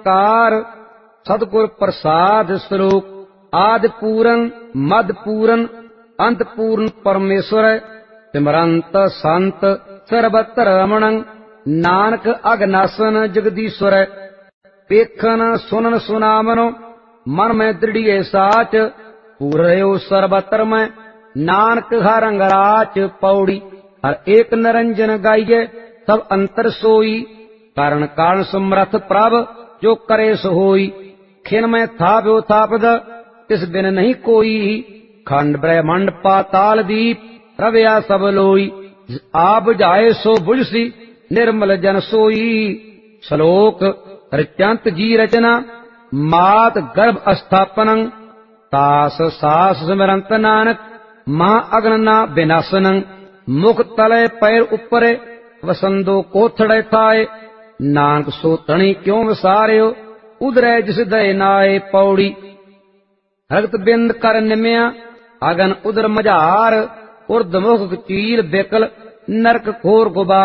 ਓੰਕਾਰ ਸਤਿਗੁਰ ਪ੍ਰਸਾਦ ਸ਼ਲੋਕ। ਆਦਿ ਪੂਰਨ ਮਧ ਪੂਰਨ ਅੰਤ ਪੂਰਨ ਪਰਮੇਸ਼ਵਰ ਸਿਮਰੰਤ ਸੰਤ ਸਰਬਤਰ ਰਮਣੰ ਨਾਨਕ ਅਗਨਾਸਨ ਜਗਦੀਸ਼ਵਰ। ਵੇਖਨ ਸੁਨਨ ਸੁਨਾਵਨੋ ਮਨ ਮੈਂ ਦ੍ਰਿੜੀਏ ਸਾਚ ਪੂਰਿਓ ਸਰਬਤਰ ਮੈਂ ਨਾਨਕ ਹਰ ਰੰਗ ਰਾਚ। ਪੌੜੀ ਹਰ ਏਕ ਨਿਰੰਜਨ ਗਾਈਏ ਸਭ ਅੰਤਰ ਸੋਈ ਕਾਰਨ ਕਾਰਨ ਸਮਰਥ ਪ੍ਰਭ ਜੋ ਕਰੇ ਸੋ ਹੋਈ। ਖਿਨ ਮੈਂ ਥਾਪਿਓ ਥਾਪਦ ਤਿਸ ਬਿਨ ਨਹੀਂ ਕੋਈ ਖੰਡ ਬ੍ਰਹਮੰਡ ਪਾਤਾਲ ਦੀਪ ਰਵਿਆ ਸਭ ਲੋਈ। ਜਿਸ ਆਪ ਬੁਝਾਏ ਸੋ ਬੁਝਸੀ ਨਿਰਮਲ ਜਨ ਸੋਈ। ਸ਼ਲੋਕ ਰਚੰਤ ਜੀ ਰਚਨਾ ਮਾਤ ਗਰਭ ਅਸਥਾਪਨੰ ਤਾਸ ਸਾਸ ਸਿਮਰੰਤ ਨਾਨਕ ਮਹਾ ਅਗਨ ਨਾ ਬਿਨਾਸਨੰ। ਮੁਖ ਤਲੇ ਪੈਰ ਉੱਪਰੇ ਵਸੰਦੋ ਕੋਥੜੇ ਥਾਏ ਨਾਨਕ ਸੋ ਤਣੀ ਕਿਉ ਵਿਸਾਰਿਓ ਉਦਰੈ ਜਿਸ ਦਇ ਨਾਏ। ਪੌੜੀ ਰਗਤ ਬਿੰਦ ਕਰ ਨਿਮਿਆ ਅਗਨ ਉਦਰ ਮਝਾਰ ਉਰਧ ਮੁਖ ਚੀਲ ਬਿਕਲ ਨਰਕ ਖੋਰ ਗੁਬਾਰ।